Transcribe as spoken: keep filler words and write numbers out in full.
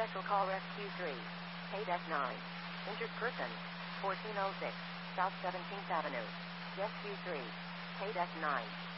Special call Rescue three. Paydeck nine. Injured person. fourteen oh six. South seventeenth Avenue. Rescue three. Paydeck nine.